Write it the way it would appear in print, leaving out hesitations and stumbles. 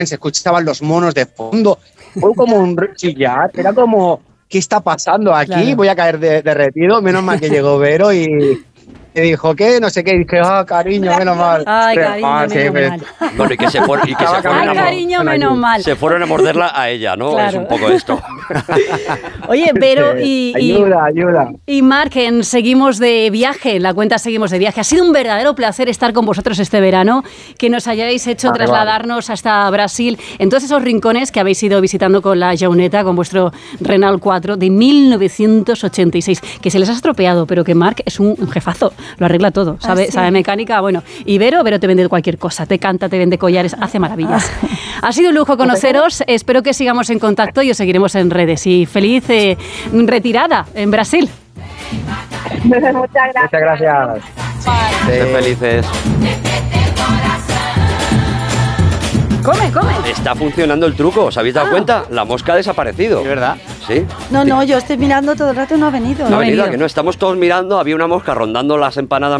se escuchaban los monos de fondo. Fue como un chillar, era como, ¿qué está pasando aquí? Claro. Voy a caer derretido. Menos mal que llegó Vero y me dijo, ¿qué? No sé qué. Y dije, cariño, menos mal. Ay, cariño, menos mal. Bueno, y que se fueron, Ay, cariño, menos mal. Se fueron a morderla a ella, ¿no? Claro. Es un poco esto. Oye, Vero ayuda. Y Marc, seguimos de viaje, en la cuenta seguimos de viaje. Ha sido un verdadero placer estar con vosotros este verano, que nos hayáis hecho trasladarnos hasta Brasil, en todos esos rincones que habéis ido visitando con la Jauneta, con vuestro Renault 4 de 1986, que se les ha estropeado, pero que Marc es un jefazo, lo arregla todo, sabe mecánica, bueno. Y Vero te vende cualquier cosa, te canta, te vende collares, hace maravillas. Ha sido un lujo conoceros, espero que sigamos en contacto y os seguiremos en redes. Y feliz retirada en Brasil. Muchas gracias. Sed felices. Come. Está funcionando el truco, ¿os habéis dado cuenta? La mosca ha desaparecido. ¿Es verdad? Sí. No, yo estoy mirando todo el rato y no ha venido. No ha venido, que no, estamos todos mirando, había una mosca rondando las empanadas